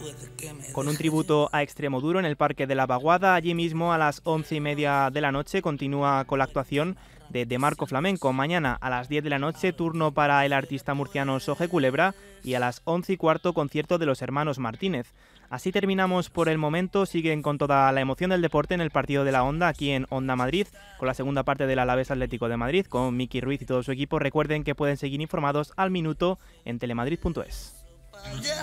Con un tributo a Extremoduro en el Parque de la Vaguada, allí mismo a las 11:30 de la noche continúa con la actuación de Marco Flamenco. Mañana a las 10 de la noche, turno para el artista murciano Soje Culebra, y a las 11:15 concierto de los hermanos Martínez. Así terminamos por el momento. Siguen con toda la emoción del deporte en el partido de la Onda, aquí en Onda Madrid, con la segunda parte del Alavés Atlético de Madrid, con Miki Ruiz y todo su equipo. Recuerden que pueden seguir informados al minuto en telemadrid.es.